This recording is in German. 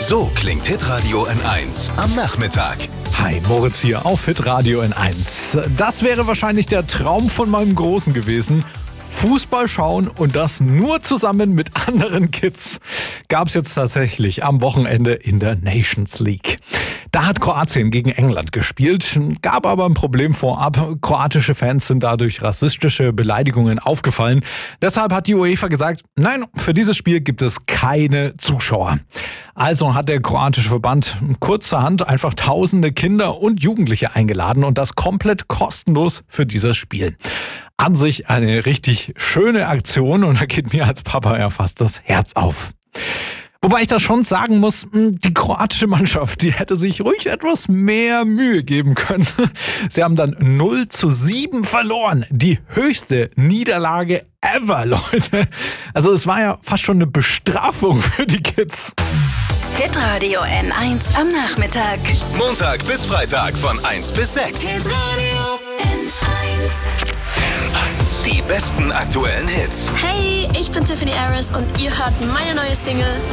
So klingt Hitradio N1 am Nachmittag. Hi, Moritz hier auf Hitradio N1. Das wäre wahrscheinlich der Traum von meinem Großen gewesen. Fußball schauen und das nur zusammen mit anderen Kids. Gab es jetzt tatsächlich am Wochenende in der Nations League. Da hat Kroatien gegen England gespielt, gab aber ein Problem vorab. Kroatische Fans sind dadurch rassistische Beleidigungen aufgefallen. Deshalb hat die UEFA gesagt, nein, für dieses Spiel gibt es keine Zuschauer. Also hat der kroatische Verband kurzerhand einfach tausende Kinder und Jugendliche eingeladen und das komplett kostenlos für dieses Spiel. An sich eine richtig schöne Aktion und da geht mir als Papa ja fast das Herz auf. Wobei ich da schon sagen muss, die kroatische Mannschaft, die hätte sich ruhig etwas mehr Mühe geben können. Sie haben dann 0:7 verloren. Die höchste Niederlage ever, Leute. Also es war ja fast schon eine Bestrafung für die Kids. Hitradio N1 am Nachmittag. Montag bis Freitag von 1 bis 6. Hitradio N1. Die besten aktuellen Hits. Hey, ich bin Tiffany Harris und ihr hört meine neue Single